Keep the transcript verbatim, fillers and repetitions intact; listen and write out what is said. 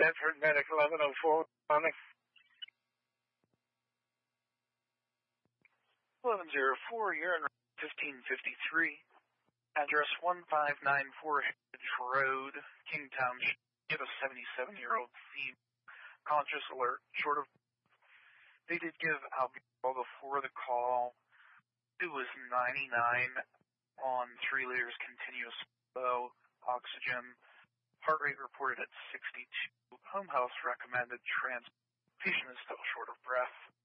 Bedford Medic eleven oh four. eleven oh four, you're in fifteen fifty-three. Address one five nine four Heritage Road, Kingtown. Get a seventy-seven-year-old female. Conscious alert. Short of... They did give albuterol before the call. It was ninety-nine on three liters continuous flow, oxygen. Heart rate reported at sixty-two. Home health recommended trans. Patient is still short of breath.